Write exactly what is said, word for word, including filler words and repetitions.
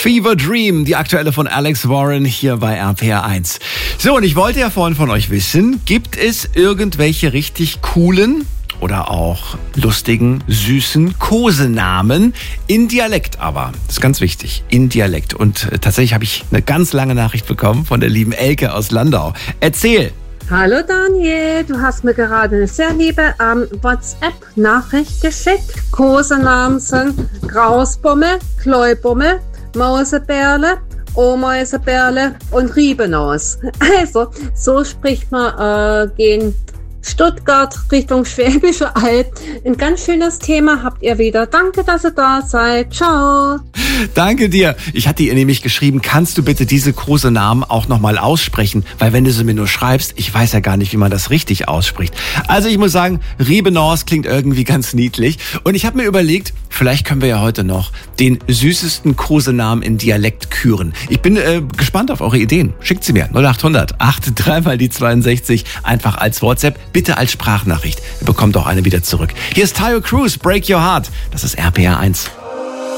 Fever Dream, die aktuelle von Alex Warren hier bei R P R eins. So, und ich wollte ja vorhin von euch wissen, gibt es irgendwelche richtig coolen oder auch lustigen, süßen Kosenamen in Dialekt aber. Das ist ganz wichtig, in Dialekt. Und äh, tatsächlich habe ich eine ganz lange Nachricht bekommen von der lieben Elke aus Landau. Erzähl! Hallo Daniel, du hast mir gerade eine sehr liebe ähm, WhatsApp-Nachricht geschickt. Kosenamen sind Grausbomme, Kleubomme, Mausebärle, Ameisebärle und Riebenaus. Also, so spricht man äh, gegen Stuttgart Richtung Schwäbische Alb. Ein ganz schönes Thema habt ihr wieder. Danke, dass ihr da seid. Ciao. Danke dir. Ich hatte ihr nämlich geschrieben, kannst du bitte diese Kosenamen auch nochmal aussprechen? Weil wenn du sie mir nur schreibst, ich weiß ja gar nicht, wie man das richtig ausspricht. Also ich muss sagen, Riebenaus klingt irgendwie ganz niedlich. Und ich habe mir überlegt, vielleicht können wir ja heute noch den süßesten Kosenamen in Dialekt küren. Ich bin äh, gespannt auf eure Ideen. Schickt sie mir null acht hundert acht drei mal die zweiundsechzig einfach als WhatsApp, bitte als Sprachnachricht. Ihr bekommt auch eine wieder zurück. Hier ist Tayo Cruz, Break Your Heart. Das ist R P R eins.